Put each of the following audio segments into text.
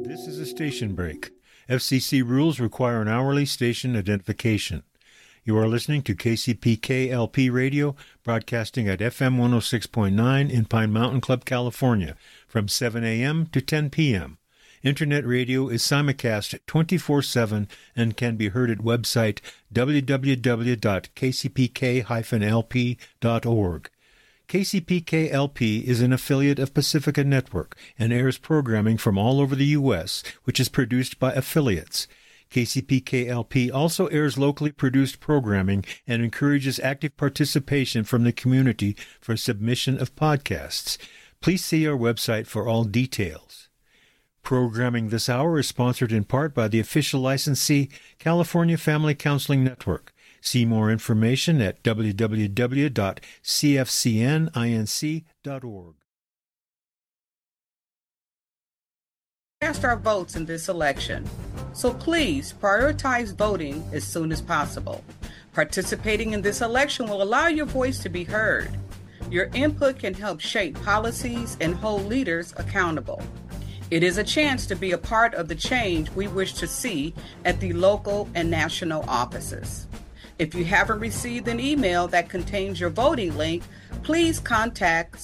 This is a station break. FCC rules require an hourly station identification. You are listening to KCPK LP Radio, broadcasting at FM 106.9 in Pine Mountain Club, California, from 7 a.m. to 10 p.m. Internet radio is simulcast 24/7 and can be heard at website www.kcpk-lp.org. KCPK-LP is an affiliate of Pacifica Network and airs programming from all over the U.S., which is produced by affiliates. KCPK-LP also airs locally produced programming and encourages active participation from the community for submission of podcasts. Please see our website for all details. Programming this hour is sponsored in part by the official licensee, California Family Counseling Network. See more information at www.cfcninc.org. Cast our votes in this election, so please prioritize voting as soon as possible. Participating in this election will allow your voice to be heard. Your input can help shape policies and hold leaders accountable. It is a chance to be a part of the change we wish to see at the local and national offices. If you haven't received an email that contains your voting link, please contact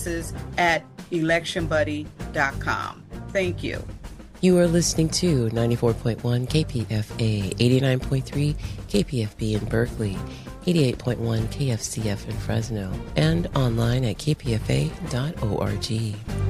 services@electionbuddy.com. Thank you. You are listening to 94.1 KPFA, 89.3 KPFB in Berkeley, 88.1 KFCF in Fresno, and online at kpfa.org.